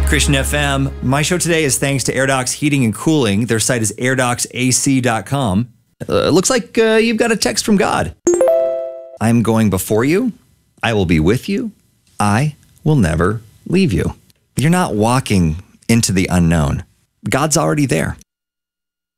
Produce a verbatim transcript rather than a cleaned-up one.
Christian F M. My show today is thanks to AirDocs Heating and Cooling. Their site is air docs A C dot com. Uh, it looks like uh, you've got a text from God. I'm going before you. I will be with you. I will never leave you. You're not walking into the unknown. God's already there.